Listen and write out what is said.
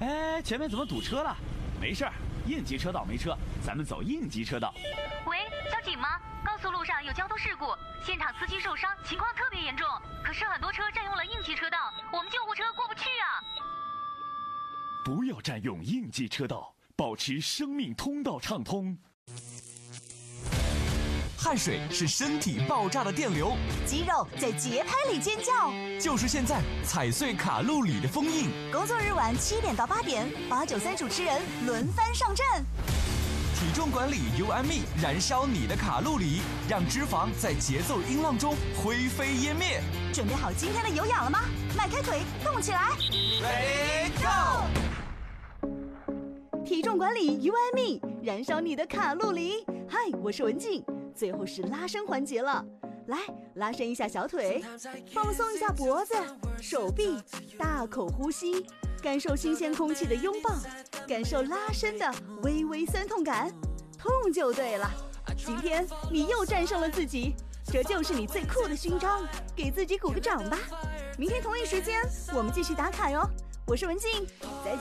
哎，前面怎么堵车了？没事儿，应急车道没车，咱们走应急车道。 喂，交警吗？高速路上有交通事故，现场司机受伤，情况特别严重。可是很多车占用了应急车道，我们救护车过不去啊！ 不要占用应急车道，保持生命通道畅通。 汗水是身体爆炸的电流， 肌肉在节拍里尖叫。 就是现在踩碎卡路里的封印。 工作日晚7点到8点，893主持人轮番上阵。 体重管理 You and Me， 燃烧你的卡路里，让脂肪在节奏音浪中灰飞烟灭。 准备好今天的有氧了吗？迈开腿，动起来 Ready Go！ 体重管理 You and Me， 燃烧你的卡路里。嗨，我是文静。最后是拉伸环节了，来拉伸一下小腿，放松一下脖子、手臂，大口呼吸，感受新鲜空气的拥抱，感受拉伸的微微酸痛感，痛就对了。今天你又战胜了自己，这就是你最酷的勋章，给自己鼓个掌吧。明天同一时间我们继续打卡哟。我是文静，再见。